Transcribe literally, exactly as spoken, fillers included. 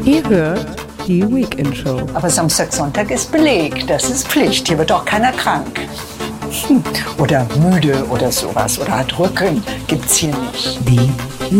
Ihr hört die Weekend Show. Aber Samstag, Sonntag ist Beleg, das ist Pflicht. Hier wird auch keiner krank. Hm. Oder müde oder sowas oder hat Rücken, gibt's hier nicht. Die